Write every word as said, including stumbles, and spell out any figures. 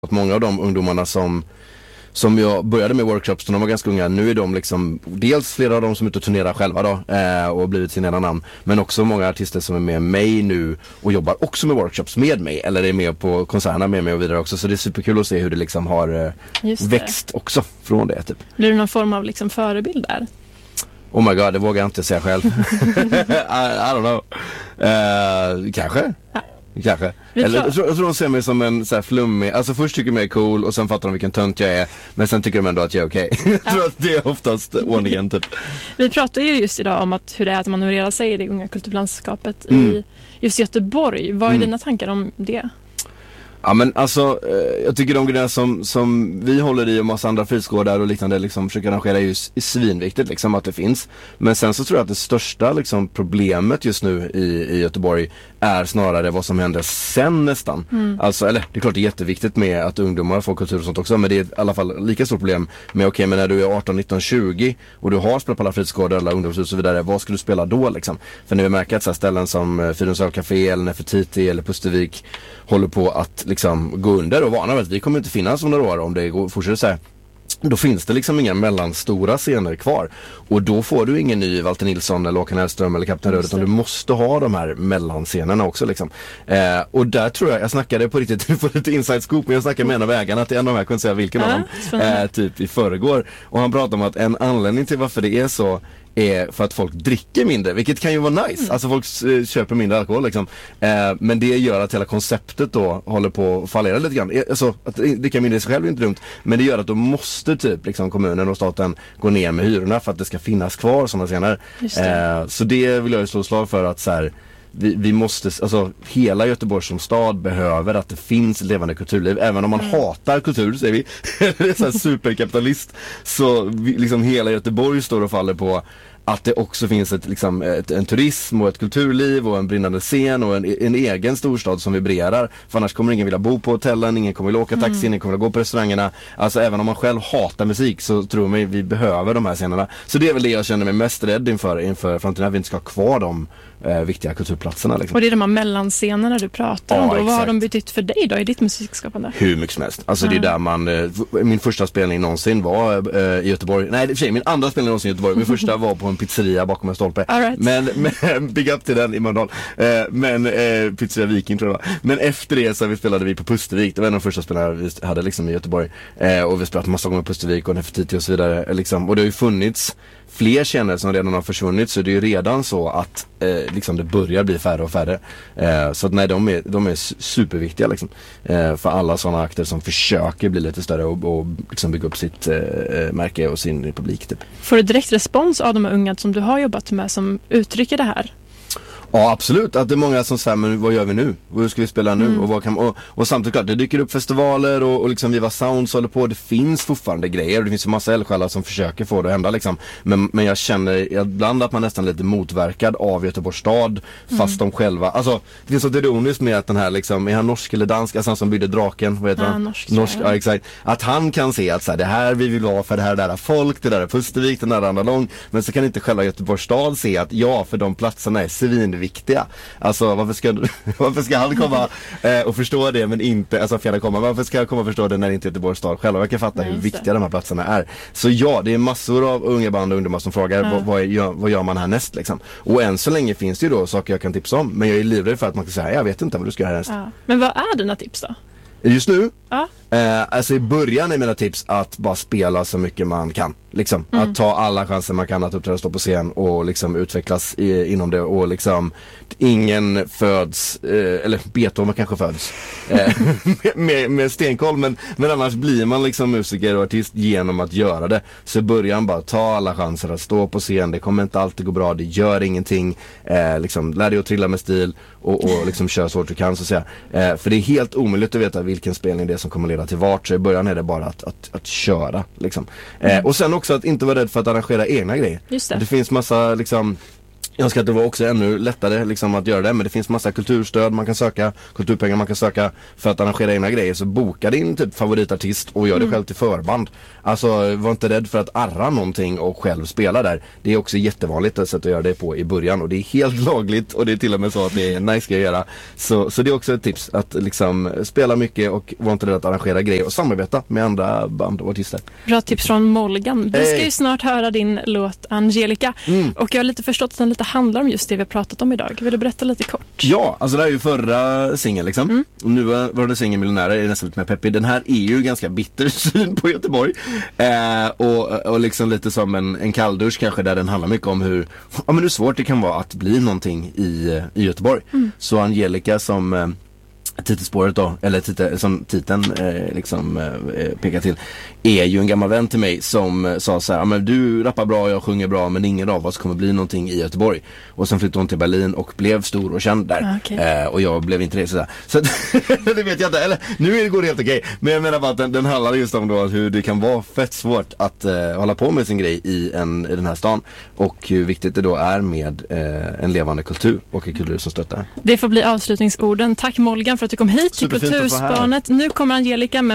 Många av de ungdomarna som som jag började med workshops när de var ganska unga, nu är de liksom dels flera av dem som är ute och turnerar själva då eh, och blivit sina namn, men också många artister som är med mig nu och jobbar också med workshops med mig, eller är med på konserterna med mig och vidare också, så det är superkul att se hur det liksom har eh, växt också från det typ. Blir det någon form av liksom förebild där? Oh my god, det vågar jag inte säga själv. I, I don't know. Uh, kanske. Ja. Kanske. Eller, jag, tror, jag tror de ser mig som en så här flummig. Alltså först tycker de jag är cool och sen fattar de vilken tönt jag är. Men sen tycker de ändå att jag är okej. Okay. Jag tror att det är oftast ordningen typ. Vi pratar ju just idag om att hur det är att manövrera sig i det unga kulturlandskapet mm. i just Göteborg. Vad är mm. dina tankar om det? Ja men alltså, eh, jag tycker de grejerna som, som vi håller i och massa andra fritidsgårdar och liknande liksom försöker arrangera är ju svinviktigt liksom att det finns. Men sen så tror jag att det största liksom problemet just nu i, i Göteborg är snarare vad som händer sen nästan. Mm. Alltså, eller det är klart det är jätteviktigt med att ungdomar får kultur och sånt också, men det är i alla fall lika stort problem med okej, okay, men när du är arton, nitton, tjugo och du har spelat på alla fritidsgårdar eller ungdomshus och så vidare, vad ska du spela då liksom? För när vi märker att så här ställen som Fyrens ölcafé eller Nefertiti eller Pustervik håller på att liksom gå under och varna att vi kommer inte finnas om några år om det går, fortsätter så här. Då finns det liksom inga mellanstora scener kvar. Och då får du ingen ny Walter Nilsson eller Håkan Hellström eller Kapten Röd, utan du måste ha de här mellanscenerna också liksom. Eh, och där tror jag, jag snackade på riktigt, på lite inside scoop, men jag snackade med en av ägarna till en av de här, kunde säga vilken ja, av dem, eh, typ i förrgår. Och han pratade om att en anledning till varför det är så är för att folk dricker mindre, vilket kan ju vara nice. Mm. Alltså folk eh, köper mindre alkohol liksom. Eh, men det gör att hela konceptet då håller på att fallera lite grann. Eh, alltså att dricka mindre i sig själv är inte dumt, men det gör att då måste typ liksom kommunen och staten gå ner med hyrorna för att det ska finnas kvar sådana scener. Eh, så det vill jag ju slå slag för att så här, vi, vi måste, alltså hela Göteborg som stad behöver att det finns levande kulturliv, även om man mm. hatar kultur, säger vi. Det är så här superkapitalist, så vi, liksom hela Göteborg står och faller på att det också finns ett, liksom, ett, en turism och ett kulturliv och en brinnande scen och en, en egen storstad som vibrerar. För annars kommer ingen vilja bo på hotellen, ingen kommer vilja åka taxi, mm. ingen kommer vilja gå på restaurangerna. Alltså även om man själv hatar musik så tror man vi behöver de här scenerna. Så det är väl det jag känner mig mest rädd inför, inför framtiden, att vi inte ska ha kvar de eh, viktiga kulturplatserna. Liksom. Och det är de här mellanscenerna du pratar ja, om då. Exakt. Vad har de betytt för dig då i ditt musikskapande? Hur mycket som helst. Alltså mm. det är där man, eh, min första spelning någonsin var eh, i Göteborg. Nej, för sig, min andra spelning någonsin i Göteborg. Min första var på en pizzeria bakom en stolpe. Right. Men, men big up till den i Mölndal. Eh, men eh, pizzeria Viking tror jag var. Men efter det så vi spelade vi på Pustervik. Det var en av de första spelarna vi hade liksom i Göteborg. Eh, och vi spelade massa gånger på Pustervik och Nefertiti och så vidare. Liksom. Och det har ju funnits fler scener som redan har försvunnit, så det är ju redan så att eh, liksom det börjar bli färre och färre. Eh, så att nej, de är, de är superviktiga liksom, eh, för alla sådana akter som försöker bli lite större och, och liksom bygga upp sitt eh, märke och sin publik typ. Får du direkt respons av de unga som du har jobbat med som uttrycker det här? Ja, absolut. Att det är många som säger, men vad gör vi nu? Hur ska vi spela nu? Mm. Och, vad kan, och, och samtidigt klart, det dyker upp festivaler och, och liksom Viva Sounds håller på. Det finns fortfarande grejer och det finns ju massa eldsjälar som försöker få det att hända liksom. Men, men jag känner ibland att man nästan är lite motverkad av Göteborgs stad, fast mm. de själva, alltså det finns så ironiskt med att den här liksom, är han norsk eller dansk, alltså han som byggde draken, vad heter ja, han? Norsk, norsk ja, exakt. Att han kan se att så här, det här vi vill vara för det här där folk, det där är Pustervik, den där andra lång, men så kan inte själva Göteborgs stad se att ja, för de platserna är svinviktiga. Alltså varför ska, varför ska han komma eh, och förstå det men inte, alltså fjärde komma, varför ska jag komma och förstå det när inte Göteborgs stad själva verkar fatta hur viktiga de här platserna är. Så ja, det är massor av unga band och ungdomar som frågar ja. vad, vad, gör, vad gör man härnäst liksom. Och än så länge finns det ju då saker jag kan tipsa om, men jag är livrädd för att man kan säga, jag vet inte vad du ska göra härnäst. Ja. Men vad är dina tips då? Just nu? Ja. Eh, alltså i början är mina tips att bara spela så mycket man kan. Liksom. Mm. Att ta alla chanser man kan att uppträda och stå på scen och liksom utvecklas i, inom det. Och liksom ingen föds, eh, eller Beethoven kanske föds eh, med, med stenkoll. Men, men annars blir man liksom musiker och artist genom att göra det. Så i början bara ta alla chanser att stå på scen. Det kommer inte alltid gå bra, det gör ingenting. Eh, liksom, lär dig att trilla med stil och, och liksom kör så hårt du kan så att säga. Eh, för det är helt omöjligt att veta vilken spelning det är som kommer leda till vart. Så i början är det bara att, att, att köra liksom. Eh, och sen också att inte vara rädd för att arrangera egna grejer. Just det. Det finns massa liksom Jag önskar att det var också ännu lättare liksom, att göra det, men det finns massa kulturstöd man kan söka, kulturpengar man kan söka för att arrangera egna grejer. Så boka din typ favoritartist och gör det mm. själv till förband. Alltså var inte rädd för att arra någonting och själv spela där. Det är också jättevanligt att sätt att göra det på i början, och det är helt lagligt, och det är till och med så att det är en nice grej att göra. Så, så det är också ett tips att liksom spela mycket och var inte rädd att arrangera grejer och samarbeta med andra band och artister. Bra tips från Molgan. Vi ska ju snart höra din låt Angelica mm. och jag har lite förstått att den lite handlar om just det vi har pratat om idag. Vill du berätta lite kort? Ja, alltså det här är ju förra singeln liksom. Mm. Och nu var det singeln Miljonärer, är nästan lite mer peppig. Den här är ju ganska bitter syn på Göteborg. Eh, och, och liksom lite som en, en kalldusch kanske, där den handlar mycket om hur, ja, men hur svårt det kan vara att bli någonting i, i Göteborg. Mm. Så Angelica som eh, titelspåret då, eller titel, som titeln eh, liksom eh, pekar till, är ju en gammal vän till mig som eh, sa så här: men du rappar bra, jag sjunger bra, men ingen av oss kommer bli någonting i Göteborg. Och sen flyttade hon till Berlin och blev stor och känd där. Okay. Eh, och jag blev inte det sådär. Så det vet jag inte, eller nu går det helt okej. Men jag menar bara att den, den handlar just om då hur det kan vara fett svårt att eh, hålla på med sin grej i, en, i den här stan. Och hur viktigt det då är med eh, en levande kultur och en kultur som stöttar. Det får bli avslutningsorden. Tack Molgan för att du kom hit till Kulturspanet. Nu kommer Angelica med